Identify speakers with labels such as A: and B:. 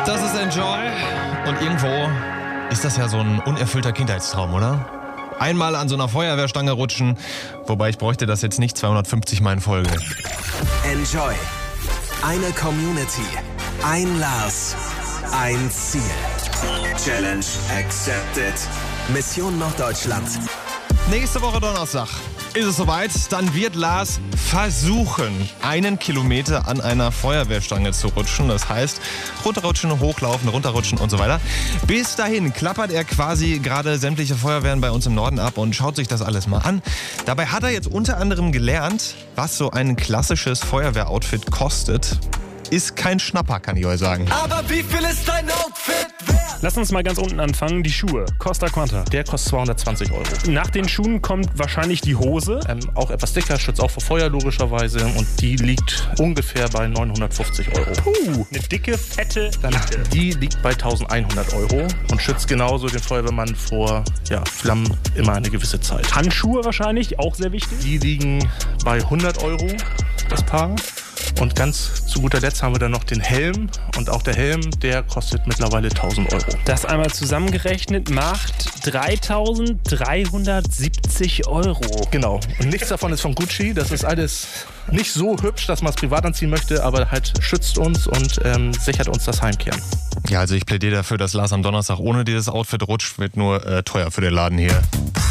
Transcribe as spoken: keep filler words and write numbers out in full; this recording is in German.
A: Das ist Enjoy. Und irgendwo ist das ja so ein unerfüllter Kindheitstraum, oder? Einmal an so einer Feuerwehrstange rutschen. Wobei ich bräuchte das jetzt nicht zweihundertfünfzig Mal in Folge.
B: Enjoy. Eine Community. Ein Lars. Ein Ziel. Challenge accepted. Mission Norddeutschland.
A: Nächste Woche Donnerstag ist es soweit. Dann wird Lars versuchen, einen Kilometer an einer Feuerwehrstange zu rutschen. Das heißt, runterrutschen, hochlaufen, runterrutschen und so weiter. Bis dahin klappert er quasi gerade sämtliche Feuerwehren bei uns im Norden ab und schaut sich das alles mal an. Dabei hat er jetzt unter anderem gelernt, was so ein klassisches Feuerwehroutfit kostet. Ist kein Schnapper, kann ich euch sagen.
B: Aber wie viel ist dein Outfit wert?
C: Lass uns mal ganz unten anfangen. Die Schuhe. Costa Quanta.
D: Der kostet zweihundertzwanzig Euro.
C: Nach den Schuhen kommt wahrscheinlich die Hose.
D: Ähm, auch etwas dicker, schützt auch vor Feuer logischerweise. Und die liegt ungefähr bei neunhundertfünfzig Euro.
C: Puh, eine dicke, fette Jacke.
D: Die liegt bei eintausendeinhundert Euro und schützt genauso den Feuerwehrmann vor ja, Flammen immer eine gewisse Zeit.
C: Handschuhe wahrscheinlich, auch sehr wichtig.
D: Die liegen bei hundert Euro, das Paar. Und ganz zu guter Letzt haben wir dann noch den Helm. Und auch der Helm, der kostet mittlerweile tausend Euro.
C: Das einmal zusammengerechnet macht dreitausenddreihundertsiebzig Euro.
D: Genau. Und nichts davon ist von Gucci. Das ist alles nicht so hübsch, dass man es privat anziehen möchte, aber halt schützt uns und ähm, sichert uns das Heimkehren.
A: Ja, also ich plädiere dafür, dass Lars am Donnerstag ohne dieses Outfit rutscht, wird nur äh, teuer für den Laden hier.